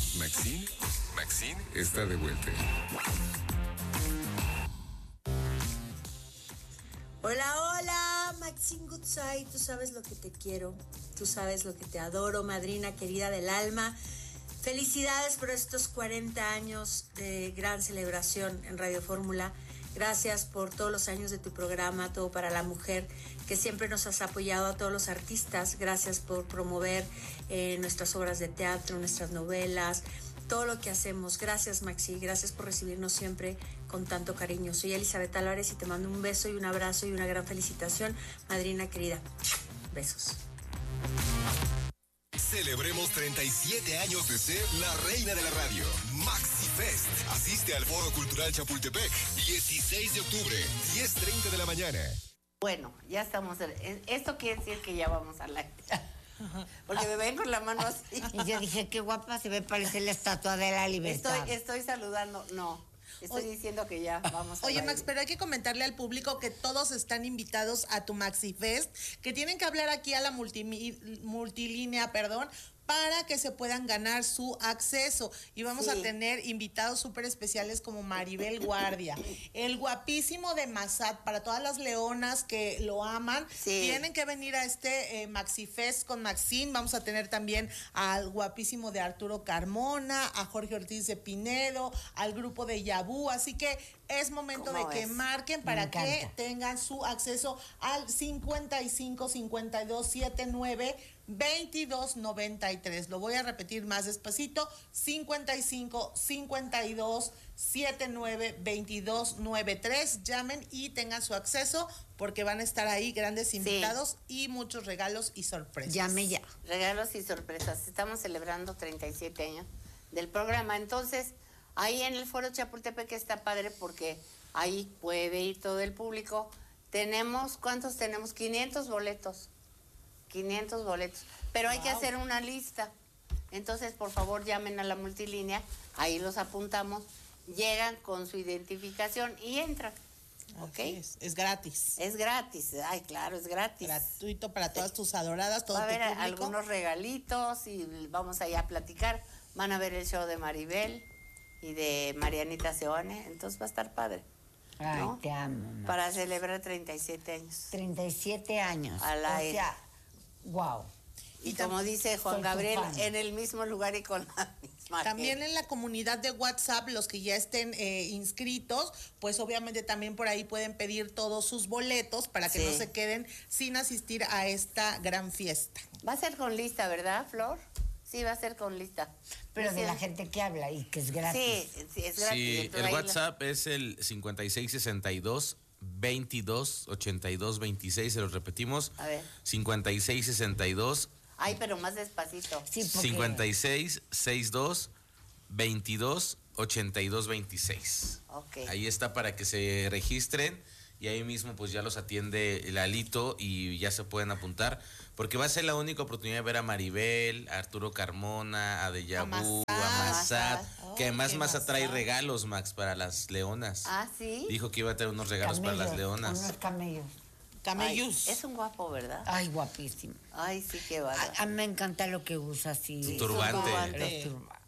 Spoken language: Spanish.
Maxine está de vuelta. Hola, hola, Maxine Goodside, tú sabes lo que te quiero, tú sabes lo que te adoro, madrina querida del alma. Felicidades por estos 40 años de gran celebración en Radio Fórmula. Gracias por todos los años de tu programa, Todo para la Mujer, que siempre nos has apoyado a todos los artistas. Gracias por promover nuestras obras de teatro, nuestras novelas, todo lo que hacemos. Gracias, Maxi, gracias por recibirnos siempre con tanto cariño. Soy Elizabeth Álvarez y te mando un beso y un abrazo y una gran felicitación, madrina querida. Besos. Celebremos 37 años de ser la reina de la radio. Maxi Fest. Asiste al Foro Cultural Chapultepec. 16 de octubre, 10:30 de la mañana. Bueno, ya estamos. Esto quiere decir que ya vamos al aire. Porque me ven con la mano así. Y yo dije, qué guapa se ve, parece la Estatua de la Libertad. Estoy saludando, no. Estoy diciendo que ya vamos a Oye, Max, pero hay que comentarle al público que todos están invitados a tu Maxi Fest, que tienen que hablar aquí a la multilínea, para que se puedan ganar su acceso. Y vamos a tener invitados súper especiales como Maribel Guardia, el guapísimo de Massad, para todas las leonas que lo aman. Tienen que venir a este Maxi Fest con Maxine. Vamos a tener también al guapísimo de Arturo Carmona, a Jorge Ortiz de Pinedo, al grupo de Yabú. Así que es momento de que marquen para que tengan su acceso al 55 52 79 22 93. Lo voy a repetir más despacito: 55 52 79 22 93. Llamen y tengan su acceso, porque van a estar ahí grandes invitados y muchos regalos y sorpresas. Llame ya. Regalos y sorpresas. Estamos celebrando 37 años del programa. Entonces, ahí en el Foro Chapultepec está padre, porque ahí puede ir todo el público. ¿Cuántos tenemos? 500 boletos. 500 boletos. Pero hay que hacer una lista. Entonces, por favor, llamen a la multilínea. Ahí los apuntamos. Llegan con su identificación y entran. ¿Ok? Es gratis. Es gratis. Ay, claro, es gratis. Gratuito para todas tus adoradas, todo tu público. Va a haber algunos regalitos y vamos allá a platicar. Van a ver el show de Maribel y de Marianita Seoane. Entonces va a estar padre. Ay, ¿no? Te amo, Max. Para celebrar 37 años. 37 años. Al aire. O sea, wow. Y como dice Juan Gabriel, en el mismo lugar y con la misma También gente. en la comunidad de WhatsApp, los que ya estén inscritos, pues obviamente también por ahí pueden pedir todos sus boletos para que no se queden sin asistir a esta gran fiesta. Va a ser con lista, ¿verdad, Flor? Sí, va a ser con lista. Pero de la gente que habla y que es gratis. Sí, es gratis. Sí, el WhatsApp es el 5662 22 82 26, se los repetimos. A ver. 5662. Ay, pero más despacito. Sí, porque... 56 62 22 82 26. Ok. Ahí está para que se registren y ahí mismo pues ya los atiende Lalito y ya se pueden apuntar, porque va a ser la única oportunidad de ver a Maribel, a Arturo Carmona, a Deyabú, a Massad, que además Massad trae regalos, Max, para las leonas. Ah, ¿sí? Dijo que iba a tener unos regalos para las leonas. Unos camellos. Camellos. Ay, es un guapo, ¿verdad? Ay, guapísimo. Ay, sí, qué bárbaro. A mí me encanta lo que usa así. Turbante. Los turbantes.